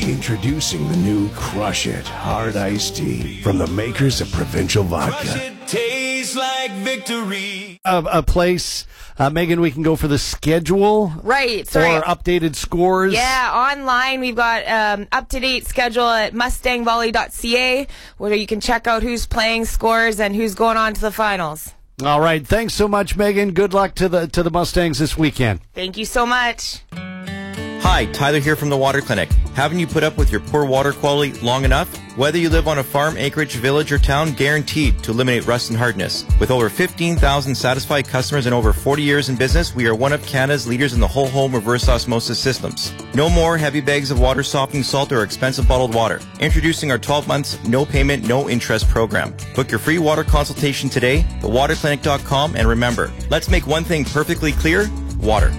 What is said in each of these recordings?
Introducing the new Crush It Hard Iced Tea from the makers of Provincial Vodka. Crush it, tastes like victory. A place, Megan, we can go for the schedule. Right. Or updated scores. Yeah, online we've got up-to-date schedule at mustangvolley.ca where you can check out who's playing, scores, and who's going on to the finals. All right. Thanks so much, Megan. Good luck to the Mustangs this weekend. Thank you so much. Hi, Tyler here from the Water Clinic. Haven't you put up with your poor water quality long enough? Whether you live on a farm, acreage, village, or town, guaranteed to eliminate rust and hardness. With over 15,000 satisfied customers and over 40 years in business, we are one of Canada's leaders in the whole home reverse osmosis systems. No more heavy bags of water softening salt or expensive bottled water. Introducing our 12 months, no payment, no interest program. Book your free water consultation today at thewaterclinic.com, and remember, let's make one thing perfectly clear: water.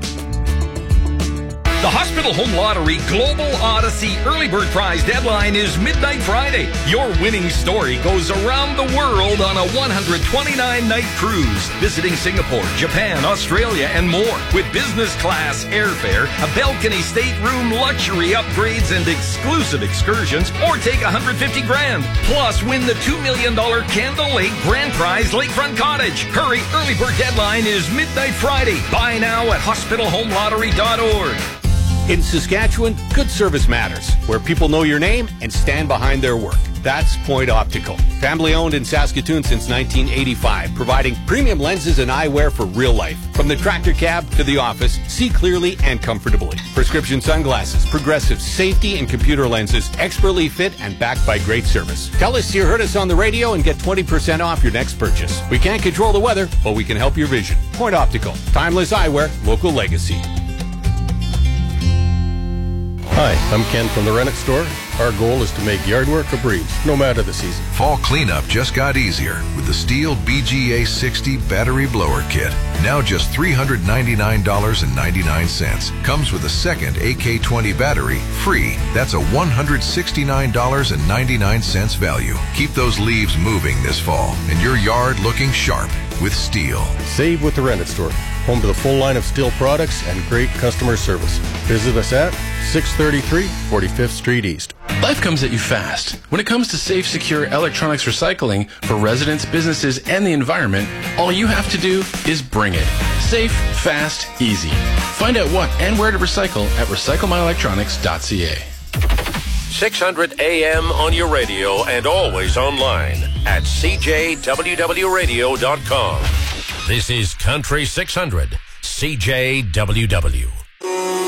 The Hospital Home Lottery Global Odyssey Early Bird Prize deadline is midnight Friday. Your winning story goes around the world on a 129-night cruise, visiting Singapore, Japan, Australia, and more, with business class airfare, a balcony stateroom, luxury upgrades, and exclusive excursions, or take $150,000. Plus, win the $2 million Candle Lake Grand Prize Lakefront Cottage. Hurry, early bird deadline is midnight Friday. Buy now at hospitalhomeLottery.org. In Saskatchewan, good service matters, where people know your name and stand behind their work. That's Point Optical. Family owned in Saskatoon since 1985, providing premium lenses and eyewear for real life. From the tractor cab to the office, see clearly and comfortably. Prescription sunglasses, progressive safety and computer lenses, expertly fit and backed by great service. Tell us you heard us on the radio and get 20% off your next purchase. We can't control the weather, but we can help your vision. Point Optical. Timeless eyewear, local legacy. Hi, I'm Ken from the Rennet Store. Our goal is to make yard work a breeze, no matter the season. Fall cleanup just got easier with the Stihl BGA 60 Battery Blower Kit. Now just $399.99. Comes with a second AK-20 battery free. That's a $169.99 value. Keep those leaves moving this fall and your yard looking sharp with Stihl. Save with the Rennet Store. Home to the full line of Stihl products and great customer service. Visit us at 633 45th Street East. Life comes at you fast. When it comes to safe, secure electronics recycling for residents, businesses, and the environment, all you have to do is bring it. Safe, fast, easy. Find out what and where to recycle at recyclemyelectronics.ca. 600 AM on your radio and always online at cjwwradio.com. This is Country 600, CJWW.